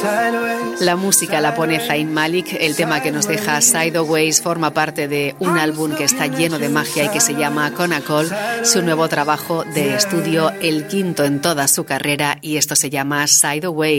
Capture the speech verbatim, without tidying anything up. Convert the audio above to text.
La música la pone Zayn Malik. El tema que nos deja Sideways forma parte de un álbum que está lleno de magia y que se llama Conacol, su nuevo trabajo de estudio, el quinto en toda su carrera, y esto se llama Sideways.